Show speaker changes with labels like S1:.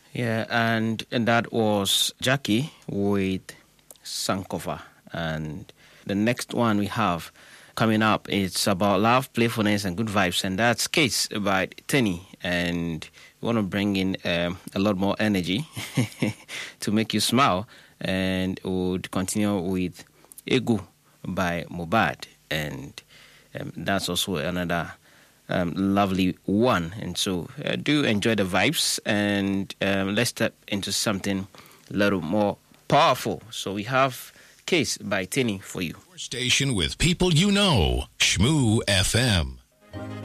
S1: Yeah, and that was Jackie with Sankofa. And the next one we have coming up, it's about love, playfulness, and good vibes. And that's Case by Tenny. And we want to bring in a lot more energy to make you smile. And would continue with Egu by Mubad. And that's also another lovely one. And so do enjoy the vibes. And let's step into something a little more powerful. So we have Case by Tenny for you.
S2: Station with people you know, Shmoo FM.